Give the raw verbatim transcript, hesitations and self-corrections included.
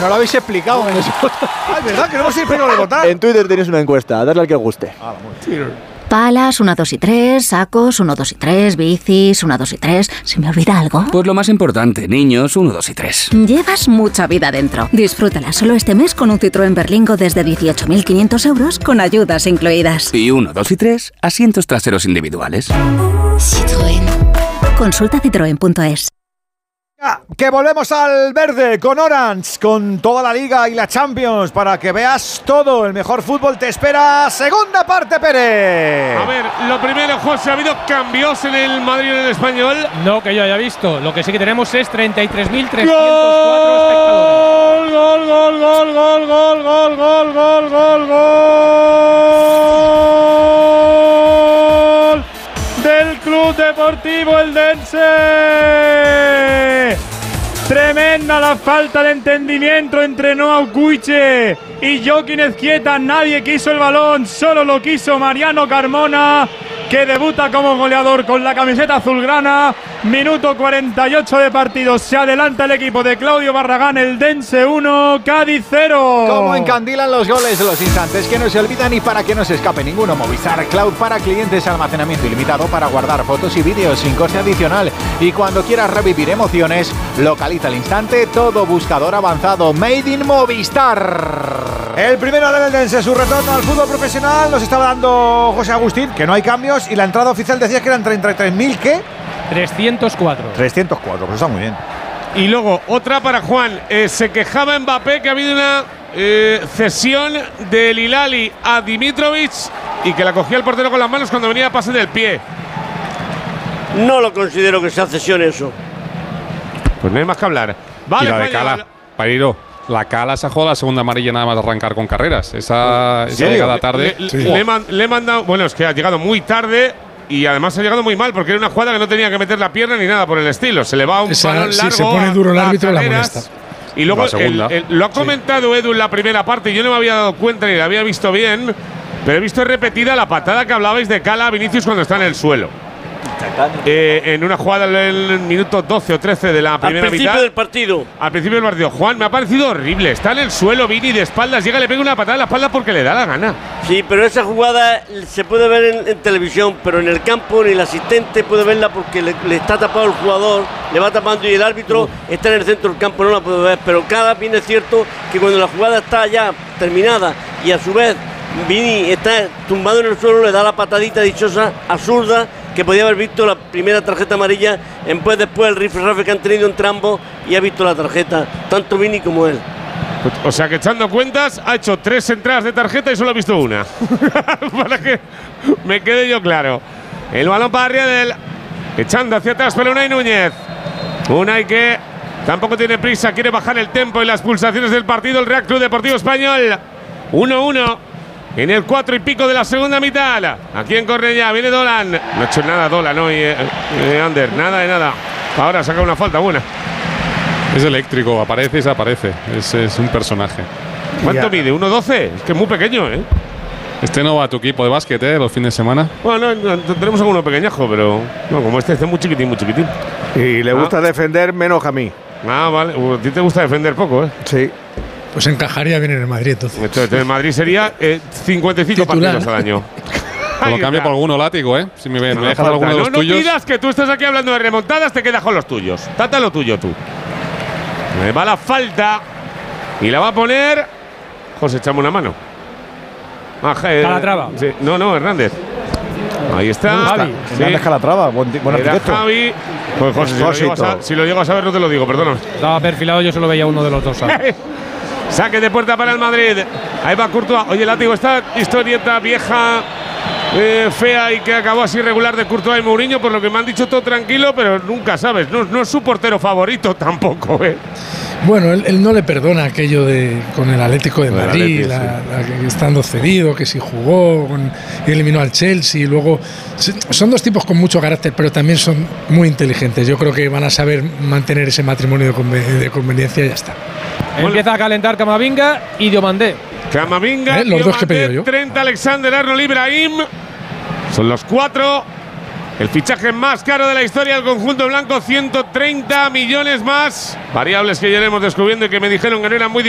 no lo habéis explicado. En ah, es verdad que no hemos explicado de votar. En Twitter tenéis una encuesta, darle al que os guste. Ah, muy Palas, uno, dos y tres, sacos, uno, dos y tres, bicis, uno, dos y tres. ¿Se me olvida algo? Pues lo más importante, niños, uno, dos y tres. Llevas mucha vida dentro. Disfrútala solo este mes con un Citroën Berlingo desde dieciocho mil quinientos euros con ayudas incluidas. Y uno, dos y tres, asientos traseros individuales. Citroën. Consulta citroen punto es. Que volvemos al verde con Orange, con toda la Liga y la Champions, para que veas todo. El mejor fútbol te espera. Segunda parte, Pérez. A ver, lo primero, José, ¿ha habido cambios en el Madrid y en el Español? No, que yo haya visto. Lo que sí que tenemos es treinta y tres mil trescientos cuatro espectadores. Gol, gol, gol, gol, gol, gol, gol, gol, gol, gol del Club Deportivo Eldense. Tremenda la falta de entendimiento entre Noah Cuiche y Joaquín Ezquieta. Nadie quiso el balón, solo lo quiso Mariano Carmona, que debuta como goleador con la camiseta azulgrana. Minuto cuarenta y ocho de partido. Se adelanta el equipo de Claudio Barragán. Eldense uno, Cádiz cero. Como encandilan los goles de los instantes que no se olvidan y para que no se escape ninguno. Movistar Cloud para clientes, almacenamiento ilimitado para guardar fotos y vídeos sin coste adicional. Y cuando quieras revivir emociones, localiza al instante todo buscador avanzado. Made in Movistar. El primero del Eldense, su retorno al fútbol profesional, nos estaba dando José Agustín, que no hay cambios, y la entrada oficial decía que eran treinta y tres mil, ¿qué? trescientos cuatro. trescientos cuatro, pues está muy bien. Y luego, otra para Juan. Eh, se quejaba Mbappé que ha habido una eh, cesión del Hilali a Dimitrovic y que la cogía el portero con las manos cuando venía a pase del pie. No lo considero que sea cesión eso. Pues no hay más que hablar. Vale, y la de España, Cala, Pairo. La Cala se ha jugado la segunda amarilla nada más arrancar con carreras. Esa, esa llegada tarde. Le, sí. le, he man, le he mandado. Bueno, es que ha llegado muy tarde. Y además ha llegado muy mal porque era una jugada que no tenía que meter la pierna ni nada por el estilo. Se le va un Esa, balón largo. Si se pone duro el árbitro, la molesta. Y luego el, el, lo ha comentado sí. Edu en la primera parte. Y yo no me había dado cuenta ni la había visto bien. Pero he visto repetida la patada que hablabais de Cala a Vinicius cuando está en el suelo. Eh, en una jugada en el minuto doce o trece de la primera mitad. Al principio mitad, del partido. Al principio del partido. Juan, me ha parecido horrible. Está en el suelo, Vini, de espaldas. Llega, le pega una patada en la espalda porque le da la gana. Sí, pero esa jugada se puede ver en, en televisión, pero en el campo ni el asistente puede verla porque le, le está tapado el jugador, le va tapando y el árbitro uh. está en el centro del campo, no la puede ver. Pero cada bien es cierto que cuando la jugada está ya terminada y a su vez Vini está tumbado en el suelo, le da la patadita dichosa, absurda, que podía haber visto la primera tarjeta amarilla, después después el rifle que han tenido entre ambos y ha visto la tarjeta, tanto Vini como él. O sea que echando cuentas, ha hecho tres entradas de tarjeta y solo ha visto una. Para que me quede yo claro. El balón para Riedel, echando hacia atrás para Unai Núñez. Unai que tampoco tiene prisa, quiere bajar el tempo y las pulsaciones del partido. El Real Club Deportivo Español. uno uno. En el cuatro y pico de la segunda mitad. Aquí en Cornellá viene Dolan. No ha hecho nada Dolan hoy, eh, eh, Ander. Nada de nada. Ahora saca una falta buena. Es eléctrico, aparece y desaparece. Es, es un personaje. ¿Cuánto mide? ¿uno doce? Es que es muy pequeño, ¿eh? Este no va a tu equipo de básquet, ¿eh? Los fines de semana. Bueno, no, no, tenemos alguno pequeñajo, pero no, como este, este es muy chiquitín, muy chiquitín. Y le gusta ah. defender menos que a mí. Ah, vale. A ti te gusta defender poco, ¿eh? Sí. Pues encajaría bien en el Madrid, entonces. Entonces, en Madrid sería eh, cincuenta y cinco Titular. partidos al año. Lo cambio por alguno látigo, ¿eh? Si me, me no dejas alguno de los no, tuyos. No pidas que tú estás aquí hablando de remontadas, te quedas con los tuyos. Trata lo tuyo tú. Me va la falta. Y la va a poner. José, echame una mano. Ah, eh, Calatrava. Sí, no, no, Hernández. Ahí está. Javi. Sí. Hernández Calatrava, buen, buen arquitecto. Javi. Pues José, si lo, llego a saber, si lo llego a saber, no te lo digo, perdón. Estaba perfilado, yo solo veía uno de los dos. Saque de puerta para el Madrid. Ahí va Courtois. Oye, látigo, esta historieta vieja, eh, fea y que acabó así regular de Courtois y Mourinho, por lo que me han dicho todo tranquilo, pero nunca sabes. No, no es su portero favorito tampoco, ¿eh? Bueno, él, él no le perdona aquello de con el Atlético de Madrid, Atleti, la, sí. la, estando cedido, que si jugó, con, eliminó al Chelsea, y luego son dos tipos con mucho carácter, pero también son muy inteligentes. Yo creo que van a saber mantener ese matrimonio de, conven, de conveniencia y ya está. Empieza a calentar Camavinga y Diomandé. Camavinga, ¿Eh? Los Diomandé, dos que he pedido yo. Trent Alexander-Arnold, Ibrahim. Son los cuatro. El fichaje más caro de la historia del conjunto blanco, ciento treinta millones más. Variables que ya iremos descubriendo y que me dijeron que no eran muy difíciles.